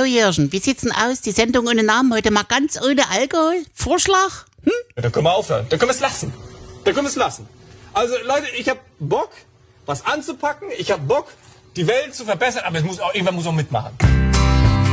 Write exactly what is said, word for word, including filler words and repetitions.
Jürgen, wie sieht's denn aus? Die Sendung ohne Namen heute mal ganz ohne Alkohol? Vorschlag? Hm? Ja, dann können wir aufhören. Dann können wir es lassen. Dann können wir es lassen. Also Leute, ich habe Bock, was anzupacken. Ich habe Bock, die Welt zu verbessern. Aber es muss auch, irgendwann muss auch mitmachen.